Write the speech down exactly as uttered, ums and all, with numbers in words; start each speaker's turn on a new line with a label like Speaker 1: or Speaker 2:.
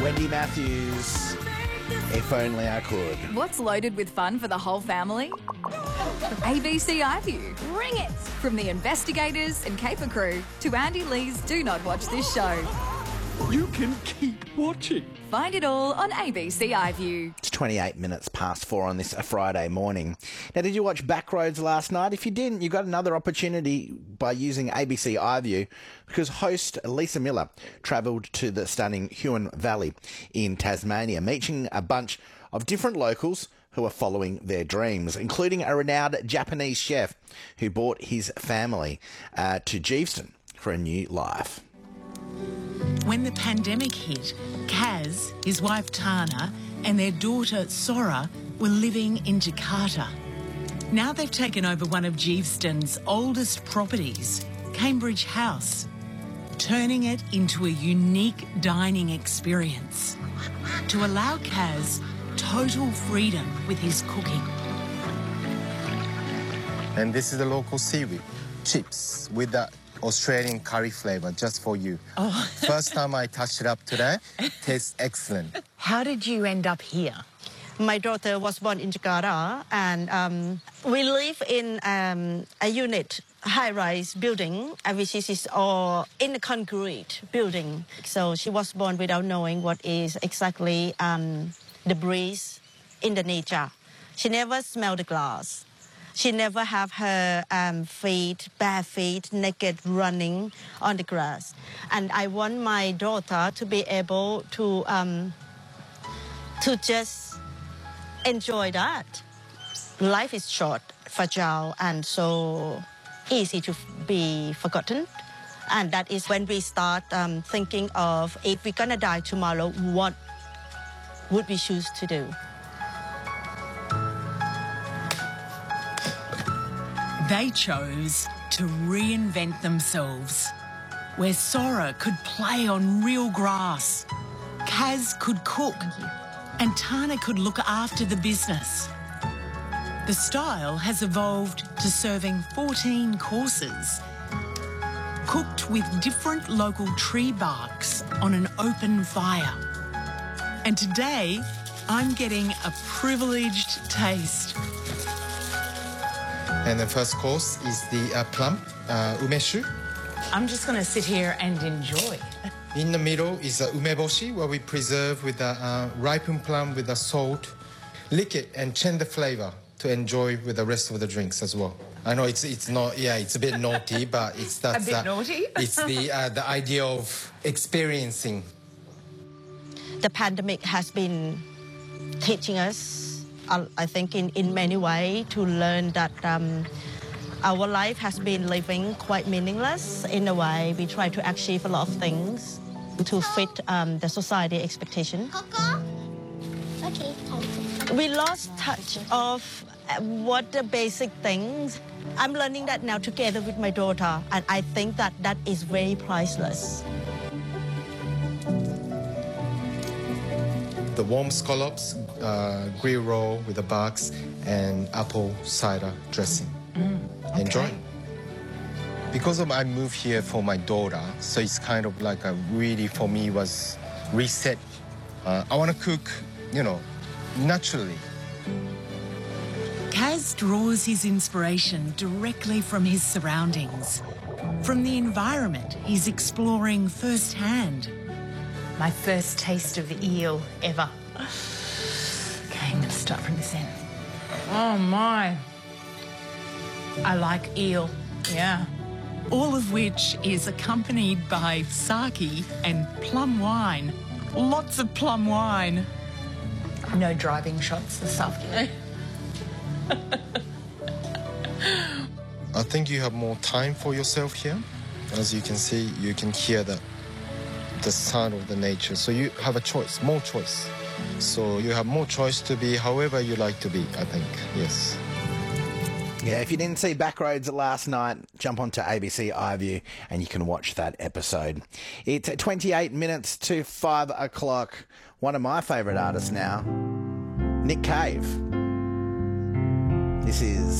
Speaker 1: Wendy Matthews, If Only I Could.
Speaker 2: What's loaded with fun for the whole family? A B C iView. Bring it! From the investigators and caper crew to Andy Lee's Do Not Watch This Show.
Speaker 3: You can keep watching.
Speaker 2: Find it all on A B C iView.
Speaker 1: It's twenty-eight minutes past four on this Friday morning. Now, did you watch Backroads last night? If you didn't, you got another opportunity by using A B C iView, because host Lisa Miller travelled to the stunning Huon Valley in Tasmania, meeting a bunch of different locals who are following their dreams, including a renowned Japanese chef who brought his family uh, to Geeveston for a new life.
Speaker 4: When the pandemic hit, Kaz, his wife Tana, and their daughter Sora were living in Jakarta. Now they've taken over one of Geeveston's oldest properties, Cambridge House, turning it into a unique dining experience to allow Kaz total freedom with his cooking.
Speaker 5: And this is the local seaweed chips with the Australian curry flavour just for you.
Speaker 4: Oh.
Speaker 5: First time I touched it up today, tastes excellent.
Speaker 4: How did you end up here?
Speaker 6: My daughter was born in Jakarta, and um, we live in um, a unit, high-rise building, uh, which is all in a concrete building. So she was born without knowing what is exactly um, the breeze in the nature. She never smelled the glass. She never have her um, feet, bare feet, naked, running on the grass. And I want my daughter to be able to um, to just enjoy that. Life is short, fragile, and so easy to be forgotten. And that is when we start um, thinking of, if we're gonna die tomorrow, what would we choose to do?
Speaker 4: They chose to reinvent themselves, where Sora could play on real grass, Kaz could cook, and Tana could look after the business. The style has evolved to serving fourteen courses, cooked with different local tree barks on an open fire. And today, I'm getting a privileged taste.
Speaker 5: And the first course is the uh, plum, uh, umeshu.
Speaker 4: I'm just going to sit here and enjoy.
Speaker 5: In the middle is the umeboshi, where we preserve with the uh, ripened plum with the salt, lick it and change the flavour to enjoy with the rest of the drinks as well. I know it's it's not, yeah, it's a bit naughty, but it's that's
Speaker 4: a bit
Speaker 5: uh,
Speaker 4: naughty.
Speaker 5: It's the uh, the idea of experiencing.
Speaker 6: The pandemic has been teaching us, I think, in, in many ways, to learn that um, our life has been living quite meaningless. In a way, we try to achieve a lot of things to fit um, the society expectation.
Speaker 7: Coco? Okay.
Speaker 6: We lost touch of what the basic things. I'm learning that now together with my daughter, and I think that that is very priceless.
Speaker 5: The warm scallops, uh, grill roll with the bugs, and apple cider dressing.
Speaker 4: Mm, okay.
Speaker 5: Enjoy. Because of I moved here for my daughter, so it's kind of like a really, for me, was reset. Uh, I want to cook, you know, naturally.
Speaker 4: Kaz draws his inspiration directly from his surroundings, from the environment he's exploring firsthand. My first taste of eel ever. Okay, I'm going to start from this end. Oh, my. I like eel, yeah. All of which is accompanied by sake and plum wine. Lots of plum wine. No driving shots this afternoon.
Speaker 5: I think you have more time for yourself here. As you can see, you can hear the the sound of the nature. So you have a choice, more choice. So you have more choice to be however you like to be, I think, yes.
Speaker 1: Yeah, if you didn't see Backroads last night, jump onto A B C iView and you can watch that episode. It's twenty-eight minutes to five o'clock. One of my favourite artists now, Nick Cave. This is